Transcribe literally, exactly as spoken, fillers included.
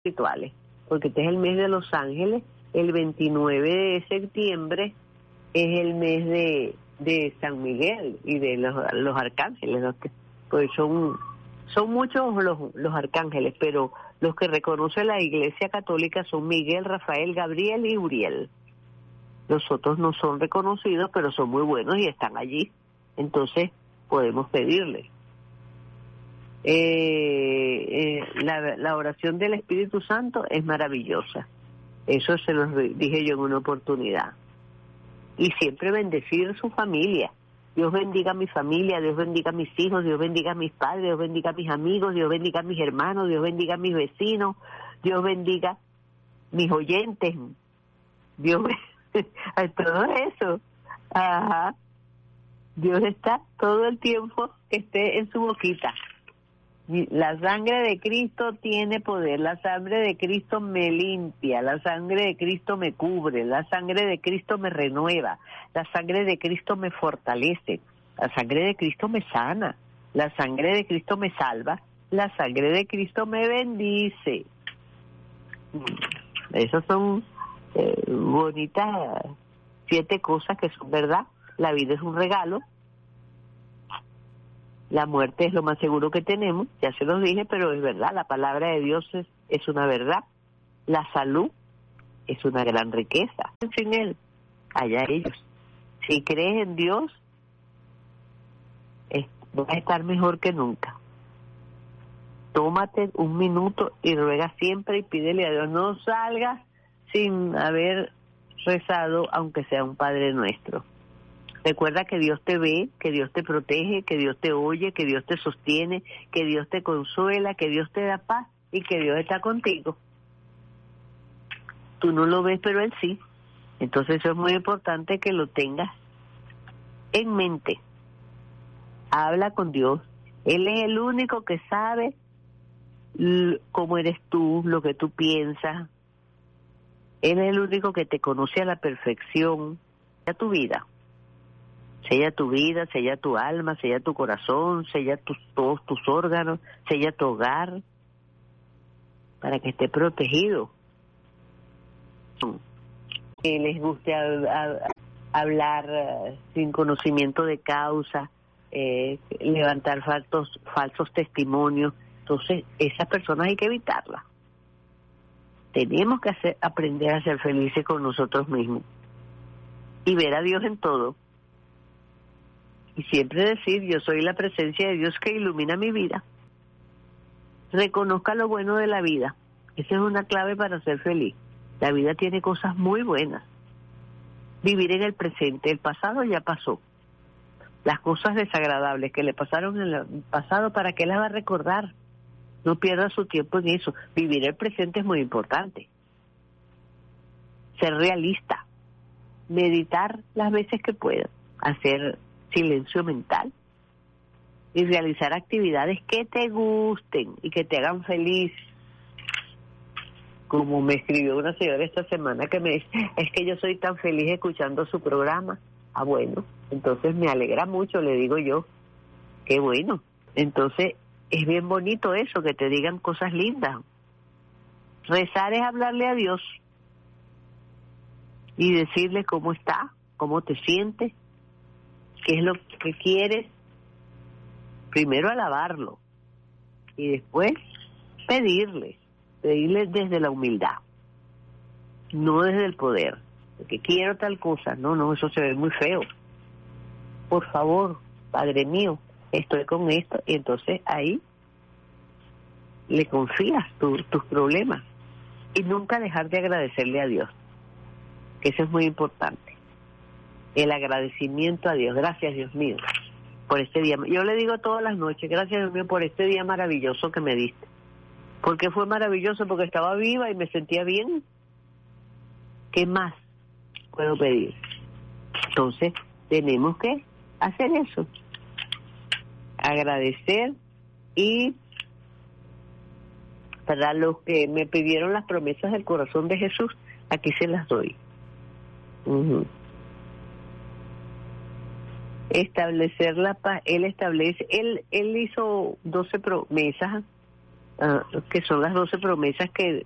rituales, porque este es el mes de los ángeles. El veintinueve de septiembre es el mes de, de San Miguel y de los, los arcángeles, los que, pues son, son muchos los, los arcángeles, pero los que reconoce la Iglesia Católica son Miguel, Rafael, Gabriel y Uriel. Los otros no son reconocidos, pero son muy buenos y están allí. Entonces podemos pedirles. Eh, eh, la, la oración del Espíritu Santo es maravillosa. Eso se los dije yo en una oportunidad. Y siempre bendecir su familia. Dios bendiga a mi familia, Dios bendiga a mis hijos, Dios bendiga a mis padres, Dios bendiga a mis amigos, Dios bendiga a mis hermanos, Dios bendiga a mis vecinos, Dios bendiga a mis oyentes, Dios a todo eso. Ajá. Dios está todo el tiempo que esté en su boquita. La sangre de Cristo tiene poder, la sangre de Cristo me limpia, la sangre de Cristo me cubre, la sangre de Cristo me renueva, la sangre de Cristo me fortalece, la sangre de Cristo me sana, la sangre de Cristo me salva, la sangre de Cristo me bendice. Esas son eh, bonitas siete cosas que son verdad. La vida es un regalo. La muerte es lo más seguro que tenemos, ya se los dije, pero es verdad, la palabra de Dios es, es una verdad. La salud es una gran riqueza. Sin Él, allá ellos. Si crees en Dios, es, vas a estar mejor que nunca. Tómate un minuto y ruega siempre y pídele a Dios. No salgas sin haber rezado, aunque sea un Padre Nuestro. Recuerda que Dios te ve, que Dios te protege, que Dios te oye, que Dios te sostiene, que Dios te consuela, que Dios te da paz y que Dios está contigo. Tú no lo ves, pero Él sí. Entonces eso es muy importante que lo tengas en mente. Habla con Dios. Él es el único que sabe cómo eres tú, lo que tú piensas. Él es el único que te conoce a la perfección. A tu vida. Sella tu vida, sella tu alma, sella tu corazón, sella tus, todos tus órganos, sella tu hogar, para que esté protegido. Que les guste a, a, hablar uh, sin conocimiento de causa, eh, levantar falsos, falsos testimonios. Entonces, esas personas hay que evitarlas. Tenemos que hacer, aprender a ser felices con nosotros mismos y ver a Dios en todo. Y siempre decir, yo soy la presencia de Dios que ilumina mi vida. Reconozca lo bueno de la vida. Esa es una clave para ser feliz. La vida tiene cosas muy buenas. Vivir en el presente. El pasado ya pasó. Las cosas desagradables que le pasaron en el pasado, ¿para qué las va a recordar? No pierda su tiempo en eso. Vivir el presente es muy importante. Ser realista. Meditar las veces que pueda. Hacer silencio mental y realizar actividades que te gusten y que te hagan feliz. Como me escribió una señora esta semana que me dice, es que yo soy tan feliz escuchando su programa. Ah, bueno, entonces me alegra mucho, le digo yo. Qué bueno. Entonces es bien bonito eso, que te digan cosas lindas. Rezar es hablarle a Dios y decirle cómo está, cómo te sientes, qué es lo que quieres. Primero alabarlo y después pedirle, pedirle desde la humildad, no desde el poder, porque quiero tal cosa. No, no, eso se ve muy feo. Por favor, Padre mío, estoy con esto. Y entonces ahí le confías tu, tus problemas y nunca dejar de agradecerle a Dios, que eso es muy importante. El agradecimiento a Dios. Gracias, Dios mío, por este día. Yo le digo todas las noches, gracias, Dios mío, por este día maravilloso que me diste. ¿Por qué fue maravilloso? Porque estaba viva y me sentía bien. ¿Qué más puedo pedir? Entonces, tenemos que hacer eso. Agradecer y para los que me pidieron las promesas del corazón de Jesús, aquí se las doy. Uh-huh. Establecer la paz. Él establece, él, él hizo doce promesas, uh, que son las doce promesas que